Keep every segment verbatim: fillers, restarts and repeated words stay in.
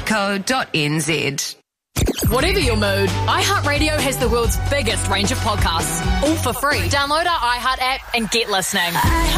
co dot n z. Whatever your mood, iHeartRadio has the world's biggest range of podcasts, all for free. Download our iHeart app and get listening.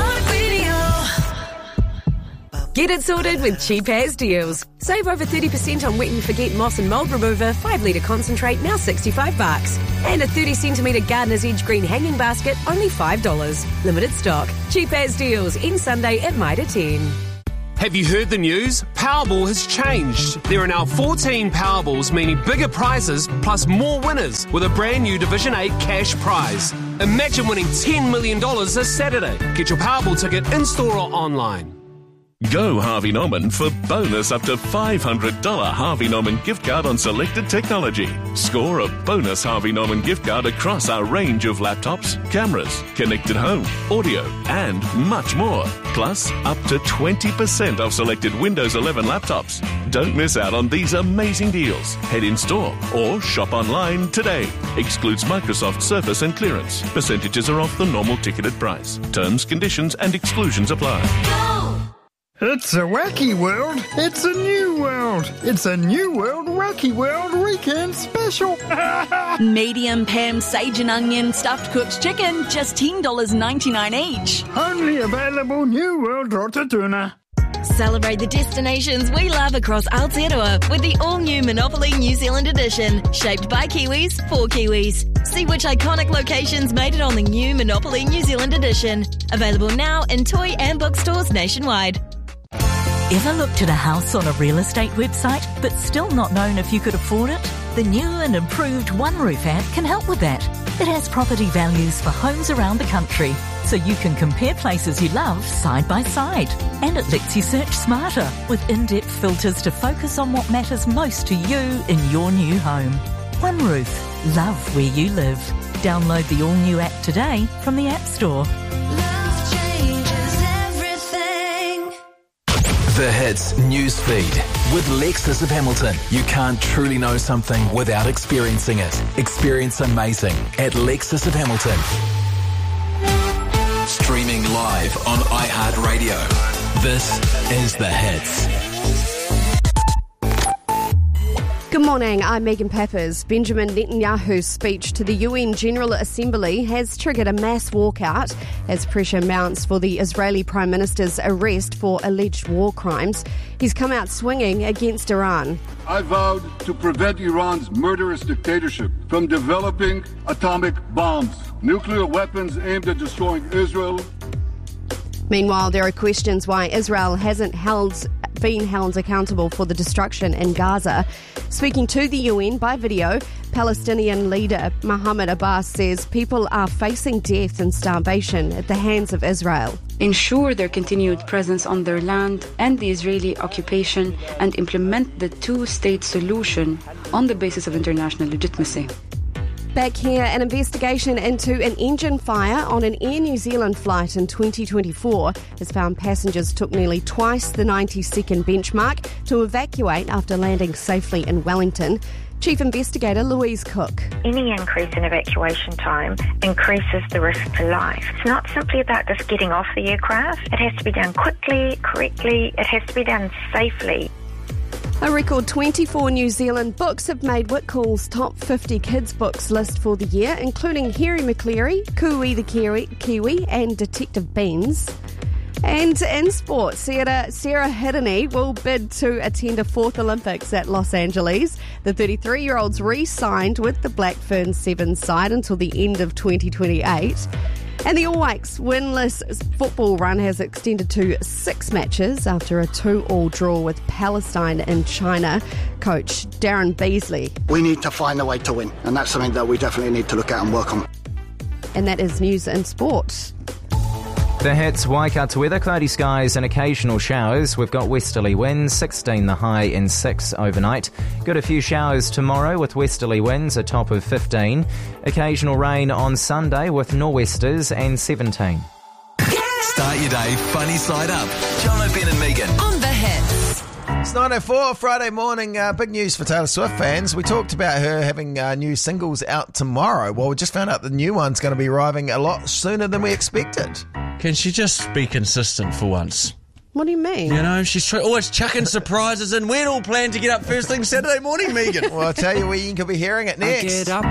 Get it sorted with Cheap As Deals. Save over thirty percent on Wet and Forget Moss and Mould Remover five litre concentrate, now sixty-five bucks. And a thirty centimetre Gardener's Edge green hanging basket, only five dollars. Limited stock. Cheap As Deals, in Sunday at Mitre ten. Have you heard the news? Powerball has changed. There are now fourteen Powerballs, meaning bigger prizes plus more winners with a brand new Division eight cash prize. Imagine winning ten million dollars this Saturday. Get your Powerball ticket in-store or online. Go Harvey Norman for bonus up to five hundred dollars Harvey Norman gift card on selected technology. Score a bonus Harvey Norman gift card across our range of laptops, cameras, connected home, audio, and much more. Plus, up to twenty percent off selected Windows eleven laptops. Don't miss out on these amazing deals. Head in store or shop online today. Excludes Microsoft Surface and clearance. Percentages are off the normal ticketed price. Terms, conditions, and exclusions apply. Go! It's a wacky world. It's a new world. It's a new world wacky world weekend special. Medium Pam sage and onion stuffed cooked chicken, just ten dollars ninety-nine each. Only available New World Rotatuna. Celebrate the destinations we love across Aotearoa with the all-new Monopoly New Zealand edition, shaped by Kiwis for Kiwis. See which iconic locations made it on the new Monopoly New Zealand edition. Available now in toy and bookstores nationwide. Ever looked at a house on a real estate website but still not known if you could afford it? The new and improved One Roof app can help with that. It has property values for homes around the country, so you can compare places you love side by side. And it lets you search smarter with in-depth filters to focus on what matters most to you in your new home. One Roof. Love where you live. Download the all-new app today from the App Store. The Hits news feed with Lexus of Hamilton. You can't truly know something without experiencing it. Experience amazing at Lexus of Hamilton. Streaming live on iHeartRadio. This is The Hits. Good morning, I'm Megan Peppers. Benjamin Netanyahu's speech to the U N General Assembly has triggered a mass walkout as pressure mounts for the Israeli Prime Minister's arrest for alleged war crimes. He's come out swinging against Iran. I vowed to prevent Iran's murderous dictatorship from developing atomic bombs, nuclear weapons aimed at destroying Israel. Meanwhile, there are questions why Israel hasn't held, been held accountable for the destruction in Gaza. Speaking to the U N by video, Palestinian leader Mahmoud Abbas says people are facing death and starvation at the hands of Israel. Ensure their continued presence on their land and the Israeli occupation, and implement the two-state solution on the basis of international legitimacy. Back here, an investigation into an engine fire on an Air New Zealand flight in twenty twenty-four has found passengers took nearly twice the ninety second benchmark to evacuate after landing safely in Wellington. Chief Investigator Louise Cook. Any increase in evacuation time increases the risk to life. It's not simply about just getting off the aircraft. It has to be done quickly, correctly. It has to be done safely. A record twenty-four New Zealand books have made Whitcool's top fifty kids books list for the year, including Harry McCleary, Kui the Kiwi, Kiwi and Detective Beans. And in sport, Sarah, Sarah Hiddeny will bid to attend a fourth Olympics at Los Angeles. The thirty-three-year-old's re-signed with the Black Ferns Sevens side until the end of twenty twenty-eight. And the All Blacks' winless football run has extended to six matches after a two-all draw with Palestine and China. Coach Darren Beasley. We need to find a way to win, and that's something that we definitely need to look at and work on. And that is news and sport. The Hits, Waikato weather, cloudy skies and occasional showers. We've got westerly winds, sixteen the high and six overnight. Got a few showers tomorrow with westerly winds, a top of fifteen. Occasional rain on Sunday with nor'westers and seventeen. Start your day funny side up. John O'Brien and Megan on The Hits. It's nine oh four, Friday morning. Uh, big news for Taylor Swift fans. We talked about her having uh, new singles out tomorrow. Well, we just found out the new one's going to be arriving a lot sooner than we expected. Can she just be consistent for once? What do you mean? You know, she's try- always chucking surprises in. We'd all planned to get up first thing Saturday morning, Megan. Well, I'll tell you where you can be hearing it next. I get up